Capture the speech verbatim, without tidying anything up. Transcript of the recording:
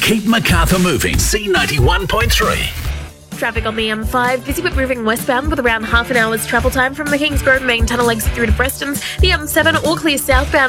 Keep Macarthur moving. C ninety-one point three. Traffic on the M five, busy but moving westbound with around half an hour's travel time from the Kingsgrove main tunnel exit through to Preston's. The M seven all clear southbound